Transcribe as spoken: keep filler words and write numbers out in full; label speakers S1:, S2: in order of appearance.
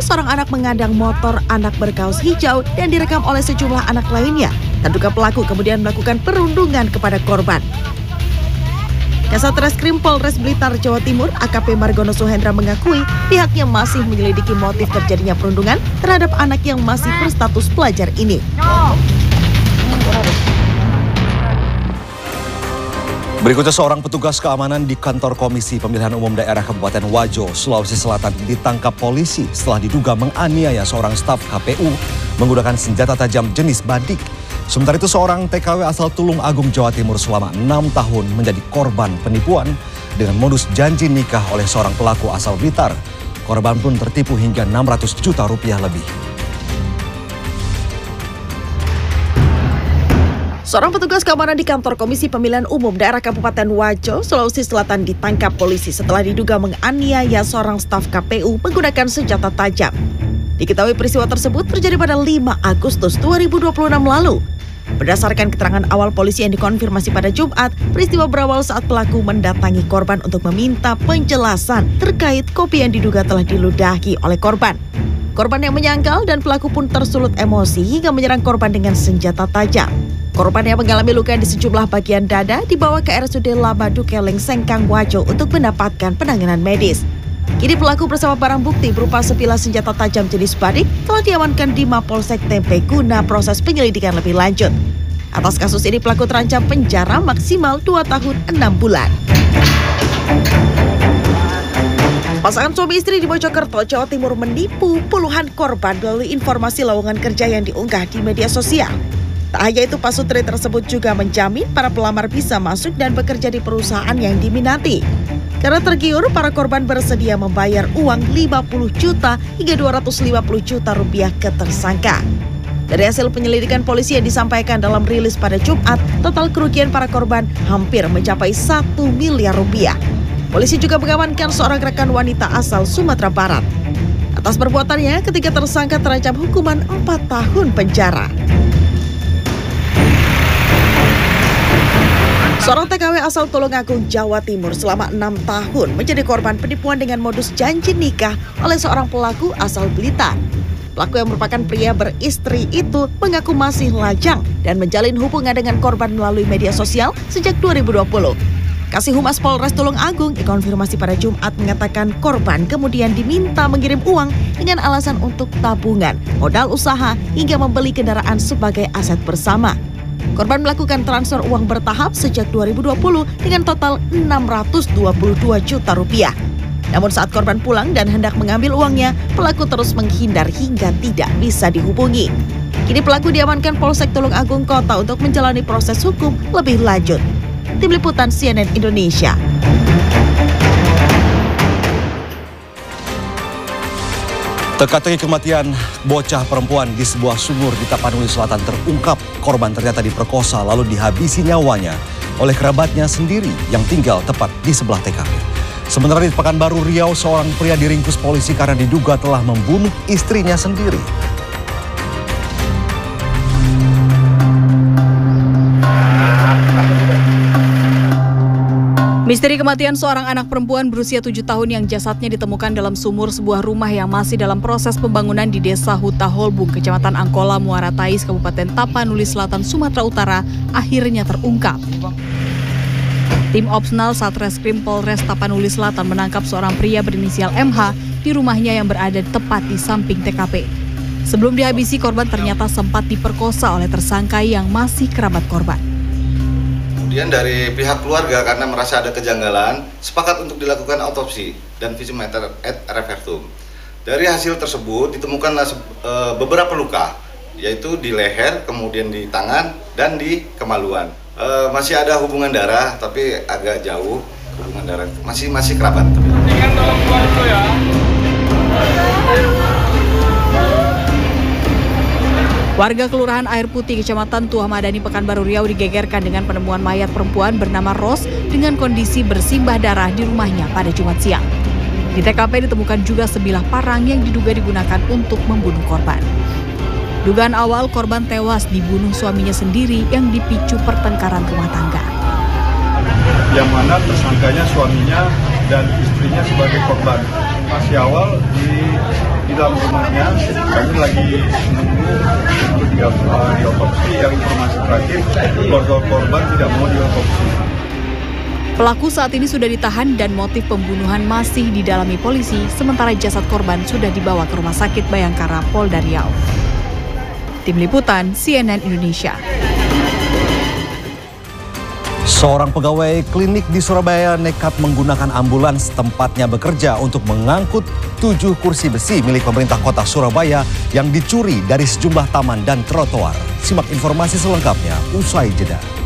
S1: seorang anak mengadang motor anak berkaos hijau dan direkam oleh sejumlah anak lainnya. Terduga pelaku kemudian melakukan perundungan kepada korban. Kasat Reskrim Polres Blitar, Jawa Timur, A K P Margono Suhendra mengakui pihaknya masih menyelidiki motif terjadinya perundungan terhadap anak yang masih berstatus pelajar ini.
S2: Berikutnya, seorang petugas keamanan di kantor Komisi Pemilihan Umum Daerah Kabupaten Wajo, Sulawesi Selatan ditangkap polisi setelah diduga menganiaya seorang staf K P U menggunakan senjata tajam jenis badik. Sementara itu, seorang T K W asal Tulung Agung, Jawa Timur selama enam tahun menjadi korban penipuan dengan modus janji nikah oleh seorang pelaku asal Blitar. Korban pun tertipu hingga enam ratus juta rupiah lebih.
S1: Seorang petugas keamanan di kantor Komisi Pemilihan Umum Daerah Kabupaten Wajo, Sulawesi Selatan ditangkap polisi setelah diduga menganiaya seorang staf K P U menggunakan senjata tajam. Diketahui peristiwa tersebut terjadi pada lima Agustus dua ribu dua puluh enam lalu. Berdasarkan keterangan awal polisi yang dikonfirmasi pada Jumat, peristiwa berawal saat pelaku mendatangi korban untuk meminta penjelasan terkait kopi yang diduga telah diludahi oleh korban. Korban yang menyangkal dan pelaku pun tersulut emosi hingga menyerang korban dengan senjata tajam. Korban yang mengalami luka di sejumlah bagian dada dibawa ke R S U D Labadu Keleng Sengkang Wajo untuk mendapatkan penanganan medis. Kini pelaku bersama barang bukti berupa sebilah senjata tajam jenis badik telah diamankan di Mapolsek Tempe guna proses penyelidikan lebih lanjut. Atas kasus ini pelaku terancam penjara maksimal dua tahun enam bulan. Pasangan suami istri di Mojokerto, Jawa Timur menipu puluhan korban melalui informasi lowongan kerja yang diunggah di media sosial. Tak hanya itu, pasutri tersebut juga menjamin para pelamar bisa masuk dan bekerja di perusahaan yang diminati. Karena tergiur, para korban bersedia membayar uang lima puluh juta hingga dua ratus lima puluh juta rupiah ke tersangka. Dari hasil penyelidikan polisi yang disampaikan dalam rilis pada Jumat, total kerugian para korban hampir mencapai satu miliar rupiah. Polisi juga mengamankan seorang rekan wanita asal Sumatera Barat. Atas perbuatannya, ketiga tersangka terancam hukuman empat tahun penjara. Seorang T K W asal Tulung Agung, Jawa Timur selama enam tahun menjadi korban penipuan dengan modus janji nikah oleh seorang pelaku asal Blitar. Pelaku yang merupakan pria beristri itu mengaku masih lajang dan menjalin hubungan dengan korban melalui media sosial sejak dua ribu dua puluh. Kasih Humas Polres Tulung Agung dikonfirmasi pada Jumat mengatakan korban kemudian diminta mengirim uang dengan alasan untuk tabungan, modal usaha, hingga membeli kendaraan sebagai aset bersama. Korban melakukan transfer uang bertahap sejak dua ribu dua puluh dengan total enam ratus dua puluh dua juta rupiah. Namun saat korban pulang dan hendak mengambil uangnya, pelaku terus menghindar hingga tidak bisa dihubungi. Kini pelaku diamankan Polsek Tulung Agung Kota untuk menjalani proses hukum lebih lanjut. Tim Liputan C N N Indonesia.
S2: Teka-teki kematian bocah perempuan di sebuah sumur di Tapanuli Selatan terungkap. Korban ternyata diperkosa lalu dihabisi nyawanya oleh kerabatnya sendiri yang tinggal tepat di sebelah T K P. Sementara di Pekanbaru Riau, seorang pria diringkus polisi karena diduga telah membunuh istrinya sendiri.
S3: Misteri kematian seorang anak perempuan berusia tujuh tahun yang jasadnya ditemukan dalam sumur sebuah rumah yang masih dalam proses pembangunan di Desa Huta Holbung, Kecamatan Angkola, Muara Tais, Kabupaten Tapanuli Selatan, Sumatera Utara, akhirnya terungkap. Tim Opsnal Satreskrim Polres Tapanuli Selatan menangkap seorang pria berinisial M H di rumahnya yang berada tepat di samping T K P. Sebelum dihabisi, korban ternyata sempat diperkosa oleh tersangka yang masih kerabat korban.
S4: Kemudian dari pihak keluarga karena merasa ada kejanggalan, sepakat untuk dilakukan autopsi dan visum et repertum. Dari hasil tersebut ditemukanlah beberapa luka, yaitu di leher, kemudian di tangan, dan di kemaluan. E, masih ada hubungan darah, tapi agak jauh hubungan darah, masih masih kerabat.
S3: Warga Kelurahan Air Putih, Kecamatan Tuah Madani, Pekanbaru Riau digegerkan dengan penemuan mayat perempuan bernama Ros dengan kondisi bersimbah darah di rumahnya pada Jumat siang. Di T K P ditemukan juga sebilah parang yang diduga digunakan untuk membunuh korban. Dugaan awal korban tewas dibunuh suaminya sendiri yang dipicu pertengkaran rumah tangga.
S5: Yang mana tersangkanya suaminya dan istrinya sebagai korban. Masih awal di di dalam rumahnya. Kami lagi menunggu untuk di, uh, diotopsi. Yang informasi terakhir, keluarga korban tidak mau diotopsi.
S3: Pelaku saat ini sudah ditahan dan motif pembunuhan masih didalami polisi, sementara jasad korban sudah dibawa ke Rumah Sakit Bayangkara Polda Riau. Tim Liputan C N N Indonesia.
S2: Seorang pegawai klinik di Surabaya nekat menggunakan ambulans tempatnya bekerja untuk mengangkut tujuh kursi besi milik pemerintah kota Surabaya yang dicuri dari sejumlah taman dan trotoar. Simak informasi selengkapnya usai jeda.